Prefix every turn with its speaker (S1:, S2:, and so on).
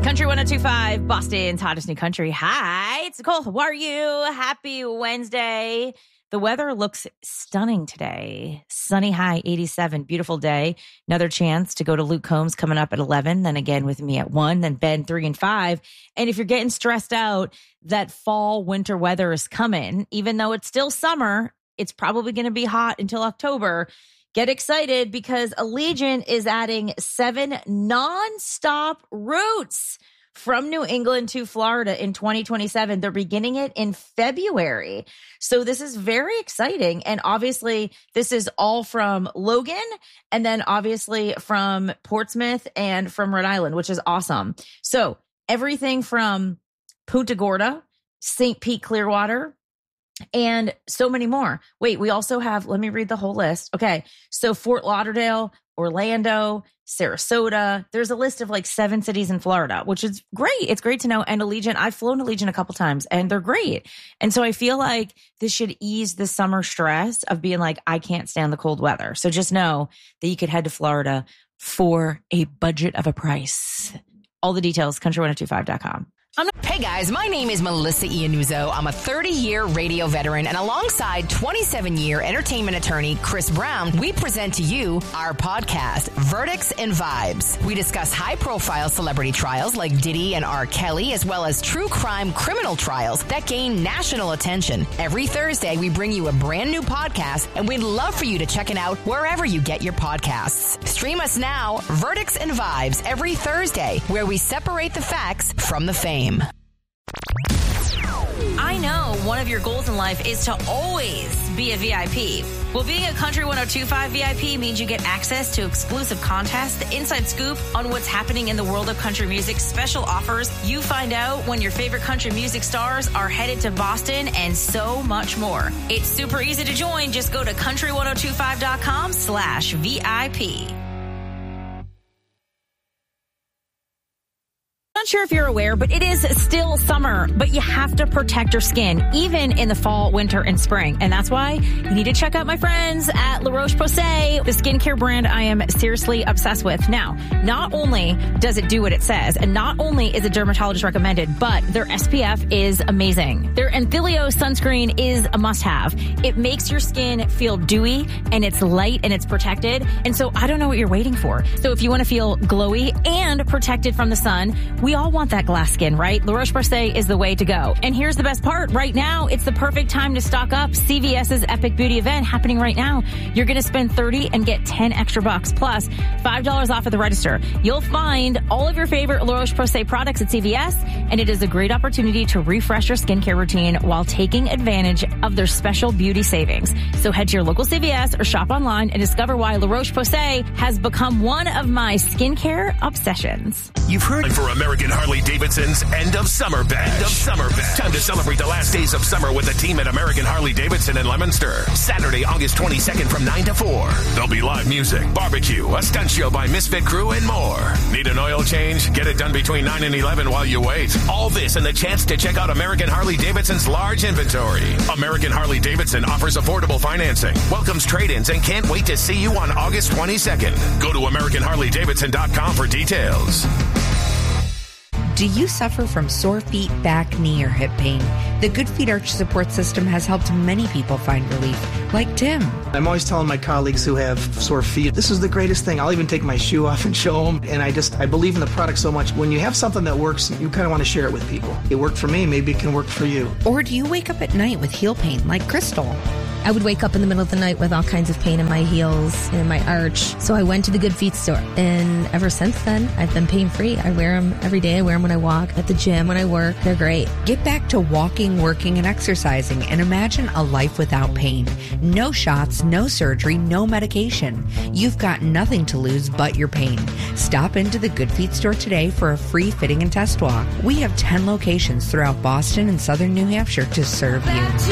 S1: Country 102.5, Boston's hottest new country. Hi, it's Nicole. How are you? Happy Wednesday. The weather looks stunning today. Sunny high, 87. Beautiful day. Another chance to go to Luke Combs coming up at 11. Then again with me at 1. Then Ben 3 and 5. And if you're getting stressed out that fall winter weather is coming, even though it's still summer, it's probably going to be hot until October. Get excited because Allegiant is adding 7 nonstop routes from New England to Florida in 2027. They're beginning it in February. So this is very exciting. And obviously, this is all from Logan and then obviously from Portsmouth and from Rhode Island, which is awesome. So everything from Punta Gorda, St. Pete, Clearwater, and so many more. Wait, we also have, let me read the whole list. Okay, so Fort Lauderdale, Orlando, Sarasota. There's a list of like 7 cities in Florida, which is great. It's great to know. And Allegiant, I've flown Allegiant a couple times and they're great. And so I feel like this should ease the summer stress of being like, I can't stand the cold weather. So just know that you could head to Florida for a budget of a price. All the details, country1025.com.
S2: Hey guys, my name is Melissa Iannuzzo. I'm a 30-year radio veteran, and alongside 27-year entertainment attorney Chris Brown, we present to you our podcast, Verdicts and Vibes. We discuss high-profile celebrity trials like Diddy and R. Kelly, as well as true crime criminal trials that gain national attention. Every Thursday, we bring you a brand new podcast, and we'd love for you to check it out wherever you get your podcasts. Stream us now, Verdicts and Vibes, every Thursday, where we separate the facts from the fame.
S1: I know one of your goals in life is to always be a VIP. Well, being a Country 102.5 VIP means you get access to exclusive contests, the inside scoop on what's happening in the world of country music, special offers. You find out when your favorite country music stars are headed to Boston, and so much more. It's super easy to join. Just go to country1025.com/VIP. Not sure if you're aware, but it is still summer, but you have to protect your skin, even in the fall, winter, and spring. And that's why you need to check out my friends at La Roche-Posay, the skincare brand I am seriously obsessed with. Now, not only does it do what it says, and not only is it dermatologist recommended, but their SPF is amazing. Their Anthilio sunscreen is a must-have. It makes your skin feel dewy, and it's light, and it's protected. And so I don't know what you're waiting for. So if you want to feel glowy and protected from the sun, we all want that glass skin, right? La Roche-Posay is the way to go. And here's the best part. Right now, it's the perfect time to stock up. CVS's Epic Beauty event happening right now. You're going to spend $30 and get 10 extra bucks plus $5 off at the register. You'll find all of your favorite La Roche-Posay products at CVS, and it is a great opportunity to refresh your skincare routine while taking advantage of their special beauty savings. So head to your local CVS or shop online and discover why La Roche-Posay has become one of my skincare obsessions.
S3: You've heard for American Harley-Davidson's End of Summer Bash. Time to celebrate the last days of summer with the team at American Harley-Davidson in Leominster. Saturday, August 22nd from 9 to 4. There'll be live music, barbecue, a stunt show by Misfit Crew, and more. Need an oil change? Get it done between 9 and 11 while you wait. All this and the chance to check out American Harley-Davidson's large inventory. American Harley-Davidson offers affordable financing, welcomes trade-ins, and can't wait to see you on August 22nd. Go to AmericanHarleyDavidson.com for details.
S4: Do you suffer from sore feet, back, knee, or hip pain? The Good Feet Arch Support System has helped many people find relief, like Tim.
S5: I'm always telling my colleagues who have sore feet, this is the greatest thing. I'll even take my shoe off and show them. And I believe in the product so much. When you have something that works, you kind of want to share it with people. It worked for me, maybe it can work for you.
S4: Or do you wake up at night with heel pain, like Crystal?
S6: I would wake up in the middle of the night with all kinds of pain in my heels and in my arch. So I went to the Good Feet store. And ever since then, I've been pain-free. I wear them every day. I wear them when I walk, at the gym, when I work. They're great.
S4: Get back to walking, working, and exercising, and imagine a life without pain. No shots, no surgery, no medication. You've got nothing to lose but your pain. Stop into the Good Feet store today for a free fitting and test walk. We have 10 locations throughout Boston and southern New Hampshire to serve you.